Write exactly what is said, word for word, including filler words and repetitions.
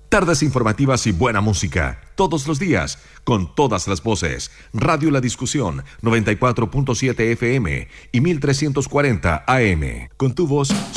Tardes informativas y buena música, todos los días, con todas las voces. Radio La Discusión, noventa y cuatro punto siete F M y mil trescientos cuarenta A M. Con tu voz